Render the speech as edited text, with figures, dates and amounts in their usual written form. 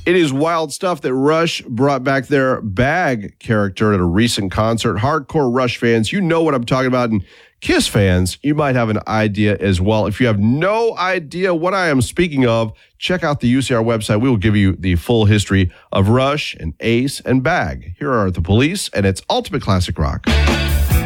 It is wild stuff that Rush brought back their Bag character at a recent concert. Hardcore Rush fans, you know what I'm talking about. And Kiss fans, you might have an idea as well. If you have no idea what I am speaking of, check out the UCR website. We will give you the full history of Rush and Ace and Bag. Here are the Police, and it's Ultimate Classic Rock.